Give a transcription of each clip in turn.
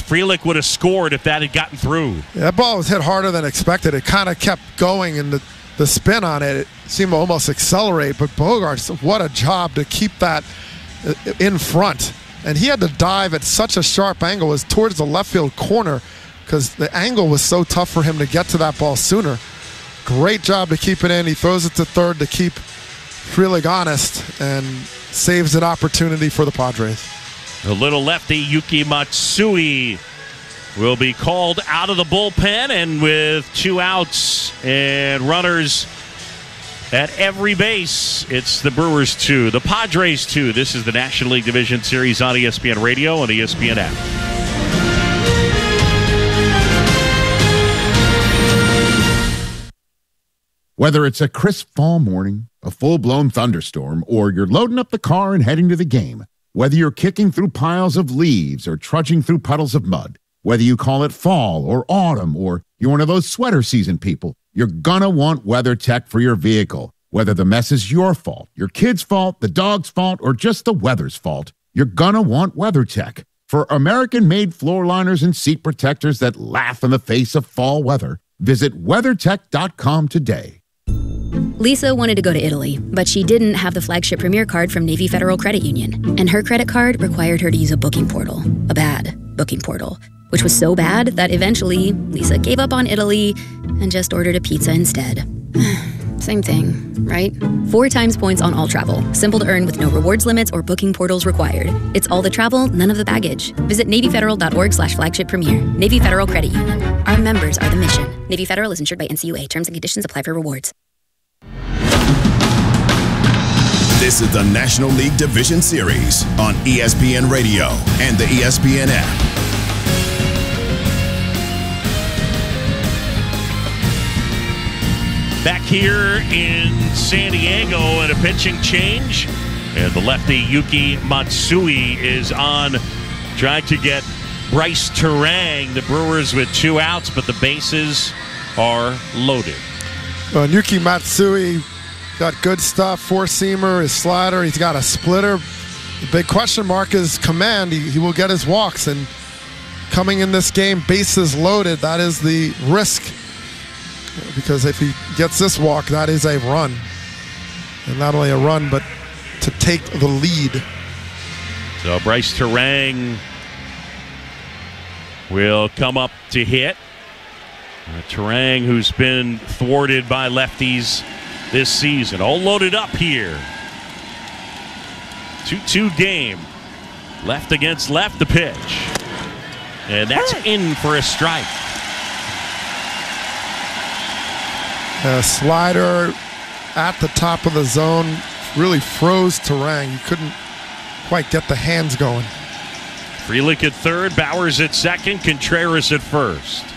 Frelick would have scored if that had gotten through. Yeah, that ball was hit harder than expected. It kind of kept going, and the spin on it seemed to almost accelerate. But Bogaerts, what a job to keep that in front. And he had to dive at such a sharp angle. It was towards the left field corner because the angle was so tough for him to get to that ball sooner. Great job to keep it in. He throws it to third to keep Frelick honest and saves an opportunity for the Padres. The little lefty, Yuki Matsui, will be called out of the bullpen, and with 2 outs and runners at every base, it's the Brewers 2, the Padres 2. This is the National League Division Series on ESPN Radio and ESPN app. Whether it's a crisp fall morning, a full-blown thunderstorm, or you're loading up the car and heading to the game, whether you're kicking through piles of leaves or trudging through puddles of mud, whether you call it fall or autumn, or you're one of those sweater season people, you're gonna want WeatherTech for your vehicle. Whether the mess is your fault, your kid's fault, the dog's fault, or just the weather's fault, you're gonna want WeatherTech. For American-made floor liners and seat protectors that laugh in the face of fall weather, visit WeatherTech.com today. Lisa wanted to go to Italy, but she didn't have the flagship Premier card from Navy Federal Credit Union, and her credit card required her to use a booking portal, a bad booking portal, which was so bad that eventually Lisa gave up on Italy and just ordered a pizza instead. Same thing, right? 4 times points on all travel. Simple to earn with no rewards limits or booking portals required. It's all the travel, none of the baggage. Visit NavyFederal.org/flagship premier. Navy Federal Credit Union. Our members are the mission. Navy Federal is insured by NCUA. Terms and conditions apply for rewards. This is the National League Division Series on ESPN Radio and the ESPN app. Back here in San Diego and a pitching change. And the lefty Yuki Matsui is on, trying to get Bryce Turang. The Brewers with 2 outs, but the bases are loaded. Well, Yuki Matsui got good stuff, 4-seamer, his slider, he's got a splitter. The big question mark is command. He will get his walks, and coming in this game, bases loaded, that is the risk. Because if he gets this walk, that is a run. And not only a run, but to take the lead. So Bryce Turang will come up to hit. Turang, who's been thwarted by lefties this season. All loaded up here. 2-2 game. Left against left, the pitch. And that's in for a strike. A slider at the top of the zone really froze Turang. He couldn't quite get the hands going. Frelick at third, Bowers at second, Contreras at first.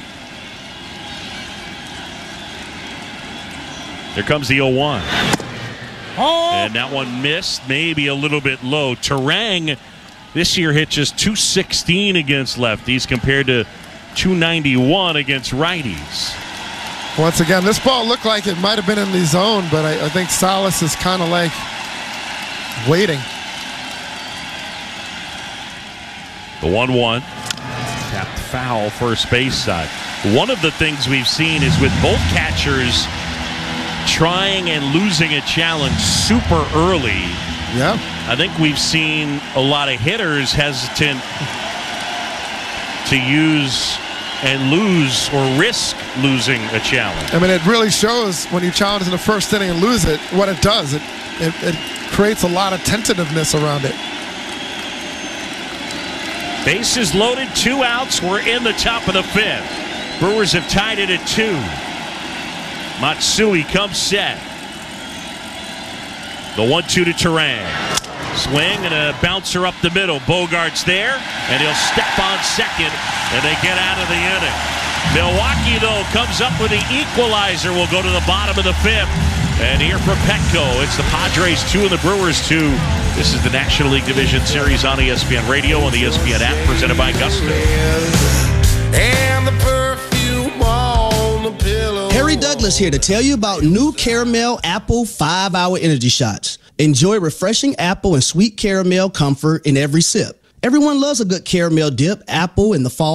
Here comes the 0-1. And that one missed, maybe a little bit low. Turang this year hit just .216 against lefties compared to .291 against righties. Once again, this ball looked like it might have been in the zone, but I think Salas is kind of like waiting. The 1-1. Tapped foul first base side. One of the things we've seen is with both catchers trying and losing a challenge super early. Yeah. I think we've seen a lot of hitters hesitant to use and lose or risk losing a challenge. I mean, it really shows when you challenge in the first inning and lose it, what it does. It creates a lot of tentativeness around it. Bases loaded, 2 outs. We're in the top of the 5th. Brewers have tied it at 2. Matsui comes set. The 1-2 to Turang. Swing and a bouncer up the middle. Bogaerts there, and he'll step on second, and they get out of the inning. Milwaukee, though, comes up with the equalizer. We'll go to the bottom of the 5th. And here for Petco, it's the Padres 2 and the Brewers 2. This is the National League Division Series on ESPN Radio and the ESPN app, presented by Gusto. And the perfume on the pillow. Harry Douglas here to tell you about new Caramel Apple 5-Hour Energy Shots. Enjoy refreshing apple and sweet caramel comfort in every sip. Everyone loves a good caramel dip, apple in the fall.